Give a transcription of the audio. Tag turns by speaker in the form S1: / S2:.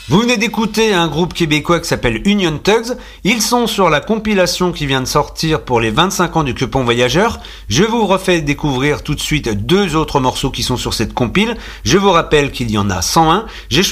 S1: Vous venez d'écouter un groupe québécois qui s'appelle Union Tugs. Ils sont sur la compilation qui vient de sortir pour les 25 ans du Coupon Voyageur. Je vous refais découvrir tout de suite 2 autres morceaux qui sont sur cette compile. Je vous rappelle qu'il y en a 101. J'ai